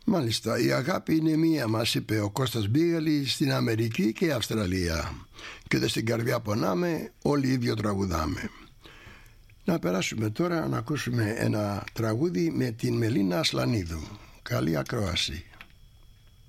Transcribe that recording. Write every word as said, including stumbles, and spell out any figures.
Μάλιστα, η αγάπη είναι μία, μας είπε ο Κώστας Μπίγαλης, στην Αμερική και Αυστραλία. Και δεν στην καρδιά πονάμε, όλοι ίδιο τραγουδάμε. Να περάσουμε τώρα να ακούσουμε ένα τραγούδι με την Μελίνα Ασλανίδου. Καλή ακρόαση.